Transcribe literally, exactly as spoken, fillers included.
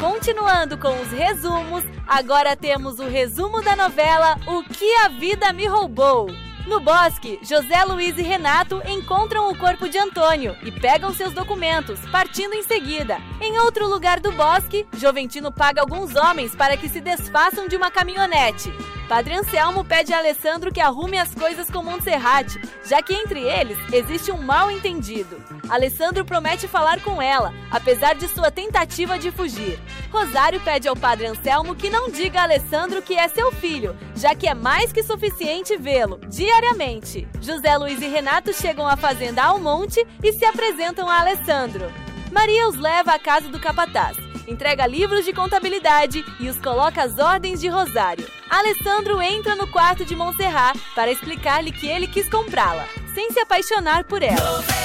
Continuando com os resumos, agora temos o resumo da novela O que a Vida Me Roubou. No bosque, José Luiz e Renato encontram o corpo de Antônio e pegam seus documentos, partindo em seguida. Em outro lugar do bosque, Joventino paga alguns homens para que se desfaçam de uma caminhonete. Padre Anselmo pede a Alessandro que arrume as coisas com Monserrate, já que entre eles existe um mal-entendido. Alessandro promete falar com ela, apesar de sua tentativa de fugir. Rosário pede ao Padre Anselmo que não diga a Alessandro que é seu filho, já que é mais que suficiente vê-lo, diariamente. José Luiz e Renato chegam à fazenda Almonte e se apresentam a Alessandro. Maria os leva à casa do capataz, entrega livros de contabilidade e os coloca às ordens de Rosário. Alessandro entra no quarto de Monserrat para explicar-lhe que ele quis comprá-la, sem se apaixonar por ela.